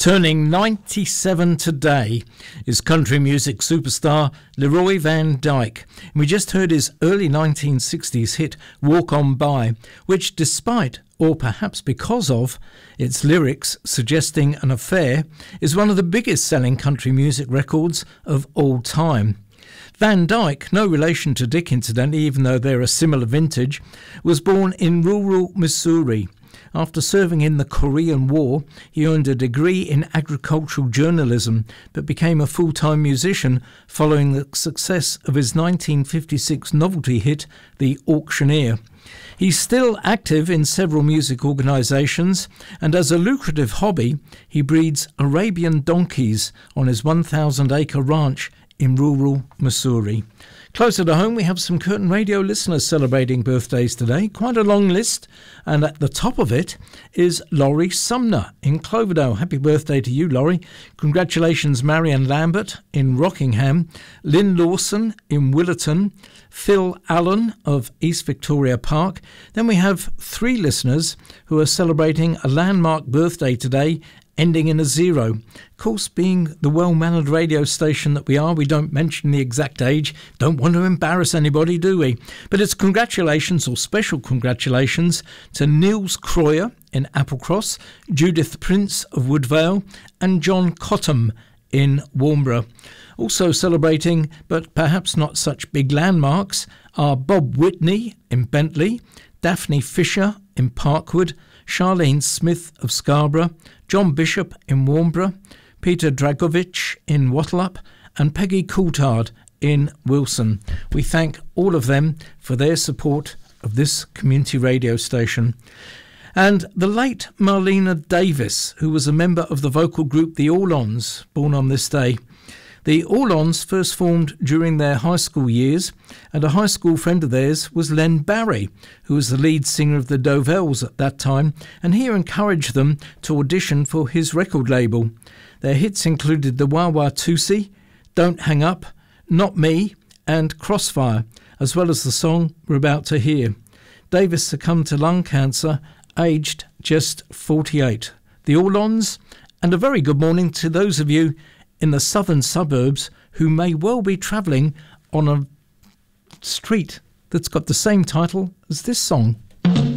Turning 97 today is country music superstar Leroy Van Dyke. We just heard his early 1960s hit Walk On By, which despite, or perhaps because of, its lyrics suggesting an affair, is one of the biggest selling country music records of all time. Van Dyke, no relation to Dick incidentally, even though they're a similar vintage, was born in rural Missouri. After serving in the Korean War, he earned a degree in agricultural journalism, but became a full-time musician following the success of his 1956 novelty hit, The Auctioneer. He's still active in several music organisations, and as a lucrative hobby, he breeds Arabian donkeys on his 1,000-acre ranch in rural Missouri. Closer to home, we have some Curtin Radio listeners celebrating birthdays today. Quite a long list, and at the top of it is Laurie Sumner in Cloverdale. Happy birthday to you, Laurie. Congratulations, Marion Lambert in Rockingham, Lynn Lawson in Willerton, Phil Allen of East Victoria Park. Then we have three listeners who are celebrating a landmark birthday today, ending in a 0. Of course, being the well-mannered radio station that we are, we don't mention the exact age. Don't want to embarrass anybody, do we? But it's congratulations, or special congratulations, to Niels Croyer in Applecross, Judith Prince of Woodvale, and John Cottam in Warnborough. Also celebrating, but perhaps not such big landmarks, are Bob Whitney in Bentley, Daphne Fisher in Parkwood, Charlene Smith of Scarborough, John Bishop in Warnborough, Peter Dragovich in Wattleup, and Peggy Coulthard in Wilson. We thank all of them for their support of this community radio station. And the late Marlena Davis, who was a member of the vocal group The All-Ons, born on this day. The All-Ons first formed during their high school years, and a high school friend of theirs was Len Barry, who was the lead singer of the Dovells at that time, and he encouraged them to audition for his record label. Their hits included the Wah Wah Tootsie, Don't Hang Up, Not Me, and Crossfire, as well as the song we're about to hear. Davis succumbed to lung cancer, aged just 48. The All-Ons, and a very good morning to those of you in the southern suburbs who may well be travelling on a street that's got the same title as this song.